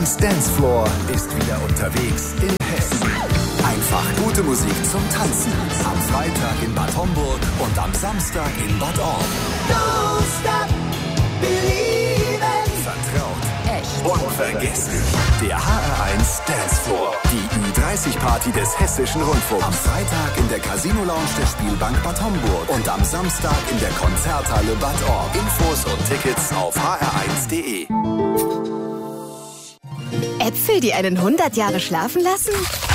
HR1 Dancefloor ist wieder unterwegs in Hessen. Einfach gute Musik zum Tanzen. Am Freitag in Bad Homburg und am Samstag in Bad Orb. Don't stop believing. Vertraut. Echt. Unvergesslich. Der HR1 Dancefloor. Die Ü30-Party des Hessischen Rundfunks. Am Freitag in der Casino-Lounge der Spielbank Bad Homburg und am Samstag in der Konzerthalle Bad Orb. Infos und Tickets auf hr1.de. Äpfel, die einen 100 Jahre schlafen lassen?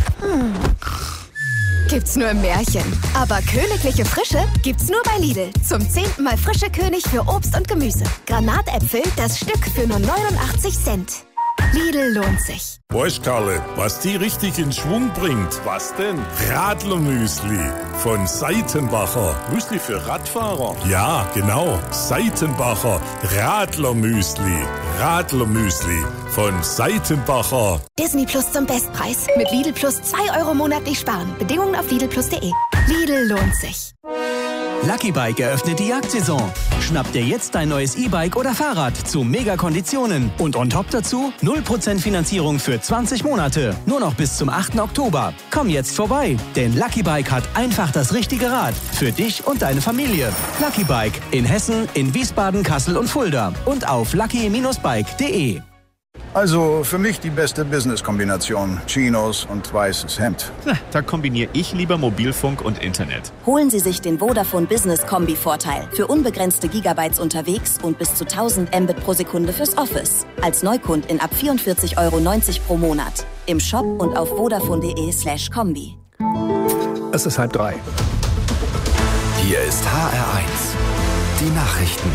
Gibt's nur im Märchen. Aber königliche Frische gibt's nur bei Lidl. Zum 10. Mal frische König für Obst und Gemüse. Granatäpfel, das Stück für nur 89 Cent. Lidl lohnt sich. Weißt, Karle, was die richtig in Schwung bringt? Was denn? Radlermüsli von Seitenbacher. Müsli für Radfahrer? Ja, genau. Seitenbacher Radlermüsli. Radlermüsli von Seitenbacher. Disney Plus zum Bestpreis. Mit Lidl Plus 2 € monatlich sparen. Bedingungen auf lidlplus.de. Lidl lohnt sich. Lucky Bike eröffnet die Jagdsaison. Schnapp dir jetzt dein neues E-Bike oder Fahrrad zu Mega-Konditionen. Und on top dazu 0% Finanzierung für 20 Monate. Nur noch bis zum 8. Oktober. Komm jetzt vorbei, denn Lucky Bike hat einfach das richtige Rad. Für dich und deine Familie. Lucky Bike in Hessen, in Wiesbaden, Kassel und Fulda. Und auf lucky-bike.de. Also für mich die beste Business-Kombination. Chinos und weißes Hemd. Na, da kombiniere ich lieber Mobilfunk und Internet. Holen Sie sich den Vodafone Business Kombi-Vorteil. Für unbegrenzte Gigabytes unterwegs und bis zu 1000 Mbit pro Sekunde fürs Office. Als Neukundin ab 44,90 € pro Monat. Im Shop und auf vodafone.de/kombi. Es ist 2:30. Hier ist HR1. Die Nachrichten.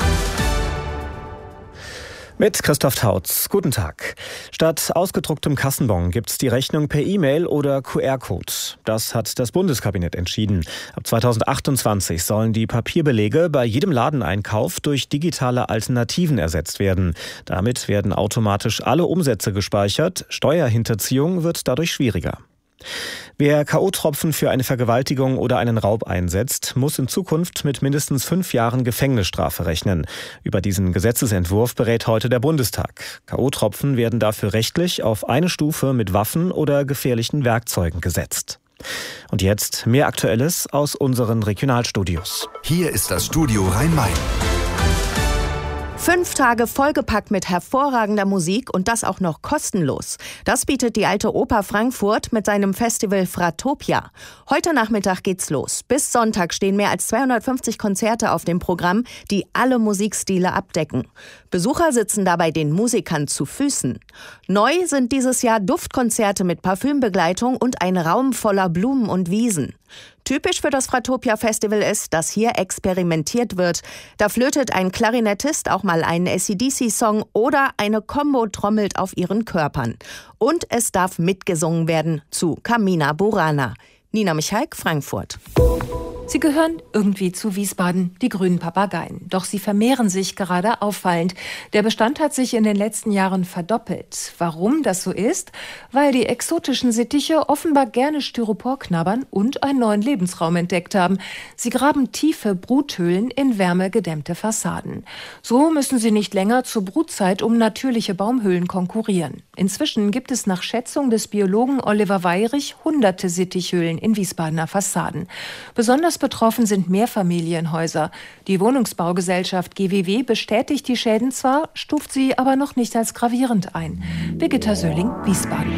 Mit Christoph Tautz. Guten Tag. Statt ausgedrucktem Kassenbon gibt's die Rechnung per E-Mail oder QR-Code. Das hat das Bundeskabinett entschieden. Ab 2028 sollen die Papierbelege bei jedem Ladeneinkauf durch digitale Alternativen ersetzt werden. Damit werden automatisch alle Umsätze gespeichert. Steuerhinterziehung wird dadurch schwieriger. Wer K.O.-Tropfen für eine Vergewaltigung oder einen Raub einsetzt, muss in Zukunft mit mindestens 5 Jahren Gefängnisstrafe rechnen. Über diesen Gesetzesentwurf berät heute der Bundestag. K.O.-Tropfen werden dafür rechtlich auf eine Stufe mit Waffen oder gefährlichen Werkzeugen gesetzt. Und jetzt mehr Aktuelles aus unseren Regionalstudios. Hier ist das Studio Rhein-Main. 5 Tage vollgepackt mit hervorragender Musik und das auch noch kostenlos. Das bietet die Alte Oper Frankfurt mit seinem Festival Fratopia. Heute Nachmittag geht's los. Bis Sonntag stehen mehr als 250 Konzerte auf dem Programm, die alle Musikstile abdecken. Besucher sitzen dabei den Musikern zu Füßen. Neu sind dieses Jahr Duftkonzerte mit Parfümbegleitung und ein Raum voller Blumen und Wiesen. Typisch für das Fratopia Festival ist, dass hier experimentiert wird. Da flötet ein Klarinettist auch mal einen AC/DC-Song oder eine Combo trommelt auf ihren Körpern. Und es darf mitgesungen werden zu Carmina Burana. Nina Michalk, Frankfurt. Sie gehören irgendwie zu Wiesbaden, die grünen Papageien. Doch sie vermehren sich gerade auffallend. Der Bestand hat sich in den letzten Jahren verdoppelt. Warum das so ist? Weil die exotischen Sittiche offenbar gerne Styropor knabbern und einen neuen Lebensraum entdeckt haben. Sie graben tiefe Bruthöhlen in wärmegedämmte Fassaden. So müssen sie nicht länger zur Brutzeit um natürliche Baumhöhlen konkurrieren. Inzwischen gibt es nach Schätzung des Biologen Oliver Weyrich hunderte Sittichhöhlen in Wiesbadener Fassaden. Besonders betroffen sind Mehrfamilienhäuser. Die Wohnungsbaugesellschaft GWW bestätigt die Schäden zwar, stuft sie aber noch nicht als gravierend ein. Birgitta Söhling, Wiesbaden.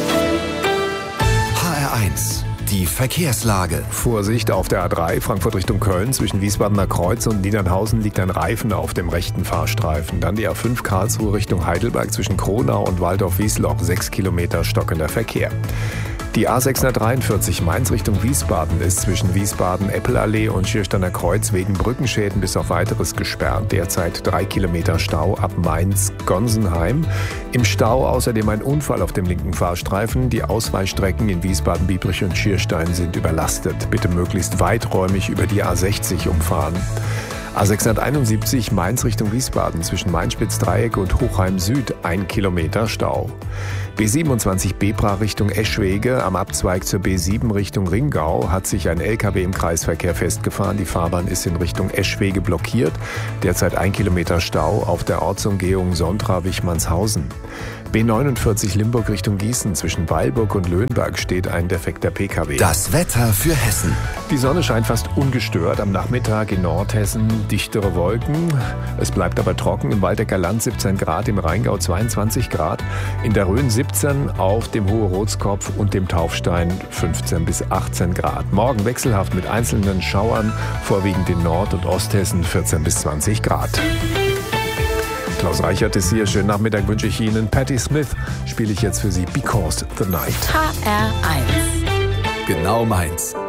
HR1, die Verkehrslage. Vorsicht auf der A3 Frankfurt Richtung Köln. Zwischen Wiesbadener Kreuz und Niedernhausen liegt ein Reifen auf dem rechten Fahrstreifen. Dann die A5 Karlsruhe Richtung Heidelberg zwischen Kronau und Waldorf-Wiesloch. 6 Kilometer stockender Verkehr. Die A643 Mainz Richtung Wiesbaden ist zwischen Wiesbaden-Eppelallee und Schiersteiner Kreuz wegen Brückenschäden bis auf Weiteres gesperrt. Derzeit 3 Kilometer Stau ab Mainz-Gonsenheim. Im Stau außerdem ein Unfall auf dem linken Fahrstreifen. Die Ausweichstrecken in Wiesbaden, Biebrich und Schierstein sind überlastet. Bitte möglichst weiträumig über die A60 umfahren. A671 Mainz Richtung Wiesbaden zwischen Mainspitz-Dreieck und Hochheim Süd 1 Kilometer Stau. B27 Bebra Richtung Eschwege am Abzweig zur B7 Richtung Ringau hat sich ein LKW im Kreisverkehr festgefahren. Die Fahrbahn ist in Richtung Eschwege blockiert. Derzeit 1 Kilometer Stau auf der Ortsumgehung Sontra-Wichmannshausen. B49 Limburg Richtung Gießen zwischen Weilburg und Löhnberg steht ein defekter Pkw. Das Wetter für Hessen. Die Sonne scheint fast ungestört. Am Nachmittag in Nordhessen dichtere Wolken. Es bleibt aber trocken. Im Waldecker Land 17 Grad, im Rheingau 22 Grad. In der Rhön 17, auf dem Hohe Rotskopf und dem Taufstein 15 bis 18 Grad. Morgen wechselhaft mit einzelnen Schauern, vorwiegend in Nord- und Osthessen 14 bis 20 Grad. Klaus Reichert ist hier. Schönen Nachmittag wünsche ich Ihnen. Patti Smith spiele ich jetzt für Sie Because the Night. HR1. Genau meins.